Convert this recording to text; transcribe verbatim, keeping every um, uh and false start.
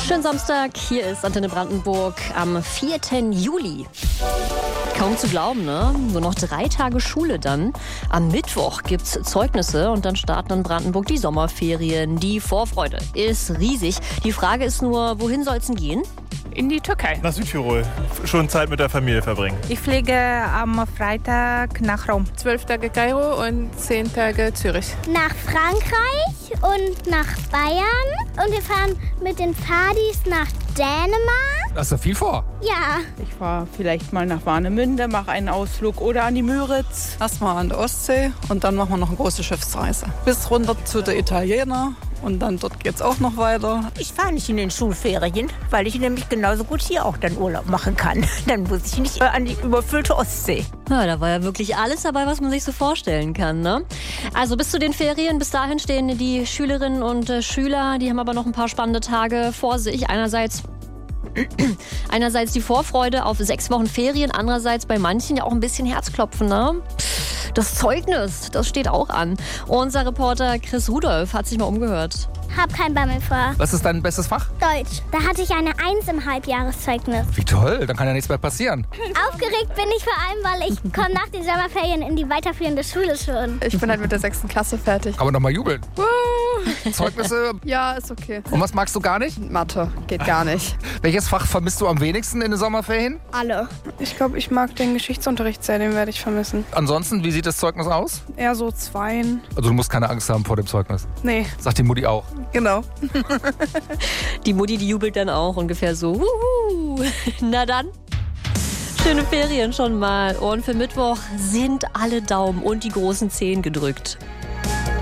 Schönen Samstag, hier ist Antenne Brandenburg am vierten Juli. Kaum zu glauben, ne? Nur noch drei Tage Schule dann. Am Mittwoch gibt's Zeugnisse und dann starten in Brandenburg die Sommerferien. Die Vorfreude ist riesig. Die Frage ist nur, wohin soll's denn gehen? In die Türkei. Nach Südtirol. Schon Zeit mit der Familie verbringen. Ich fliege am Freitag nach Rom. Zwölf Tage Kairo und zehn Tage Zürich. Nach Frankreich und nach Bayern. Und wir fahren mit den Fadis nach Dänemark. Hast du viel vor? Ja. Ich fahre vielleicht mal nach Warnemünde, mache einen Ausflug oder an die Müritz. Erstmal an der Ostsee und dann machen wir noch eine große Schiffsreise. Bis runter zu den Italienern und dann dort geht's auch noch weiter. Ich fahre nicht in den Schulferien, weil ich nämlich genauso gut hier auch dann Urlaub machen kann. Dann muss ich nicht an die überfüllte Ostsee. Ja, da war ja wirklich alles dabei, was man sich so vorstellen kann, ne? Also bis zu den Ferien, bis dahin stehen die Schülerinnen und äh, Schüler, die haben aber noch ein paar spannende Tage vor sich. Einerseits Einerseits die Vorfreude auf sechs Wochen Ferien, andererseits bei manchen ja auch ein bisschen Herzklopfen, ne? Das Zeugnis, das steht auch an. Unser Reporter Chris Rudolph hat sich mal umgehört. Hab kein Bammel vor. Was ist dein bestes Fach? Deutsch. Da hatte ich eine Eins im Halbjahreszeugnis. Wie toll, dann kann ja nichts mehr passieren. Aufgeregt bin ich vor allem, weil ich komme nach den Sommerferien in die weiterführende Schule schon. Ich bin halt mit der sechsten Klasse fertig. Kann man doch mal jubeln. Zeugnisse. Ja, ist okay. Und was magst du gar nicht? Mathe, geht gar nicht. Welches Fach vermisst du am wenigsten in den Sommerferien? Alle. Ich glaube, ich mag den Geschichtsunterricht sehr, den werde ich vermissen. Ansonsten, wie sieht das Zeugnis aus? Eher so Zweien. Also du musst keine Angst haben vor dem Zeugnis. Nee, Sagt die Mutti auch. genau. Die Mutti, die jubelt dann auch ungefähr so. Wuhu. Na dann. Schöne Ferien schon mal. Und für Mittwoch sind alle Daumen und die großen Zehen gedrückt.